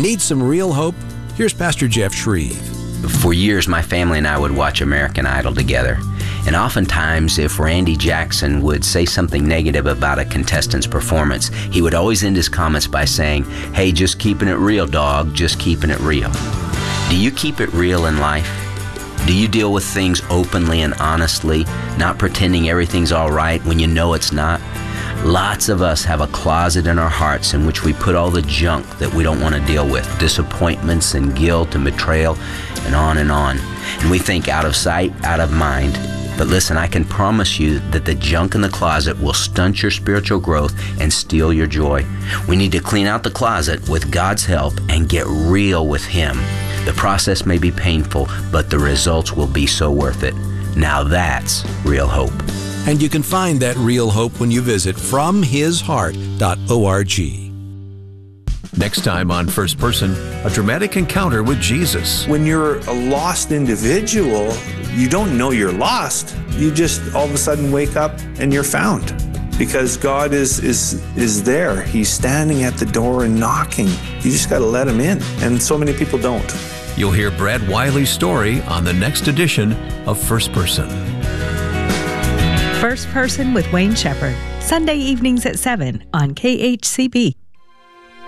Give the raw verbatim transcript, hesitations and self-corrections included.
Need some real hope? Here's Pastor Jeff Shreve. For years, my family and I would watch American Idol together. And oftentimes, if Randy Jackson would say something negative about a contestant's performance, he would always end his comments by saying, "Hey, just keeping it real, dog, just keeping it real." Do you keep it real in life? Do you deal with things openly and honestly, not pretending everything's all right when you know it's not? Lots of us have a closet in our hearts in which we put all the junk that we don't want to deal with, disappointments and guilt and betrayal, and on and on. And we think out of sight, out of mind. But listen, I can promise you that the junk in the closet will stunt your spiritual growth and steal your joy. We need to clean out the closet with God's help and get real with Him. The process may be painful, but the results will be so worth it. Now that's real hope. And you can find that real hope when you visit from his heart dot org. Next time on First Person, a dramatic encounter with Jesus. When you're a lost individual, you don't know you're lost. You just all of a sudden wake up and you're found. Because God is is is there. He's standing at the door and knocking. You just got to let Him in. And so many people don't. You'll hear Brad Wiley's story on the next edition of First Person. First Person with Wayne Shepherd, Sunday evenings at seven on K H C B.